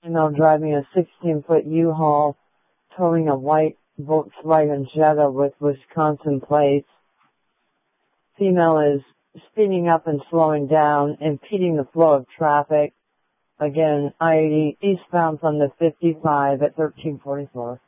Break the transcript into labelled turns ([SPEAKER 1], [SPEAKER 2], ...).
[SPEAKER 1] Female driving a 16-foot U-Haul, towing a white Volkswagen Jetta with Wisconsin plates. Female is speeding up and slowing down, impeding the flow of traffic. Again, I-80 eastbound from the 55 at 1344.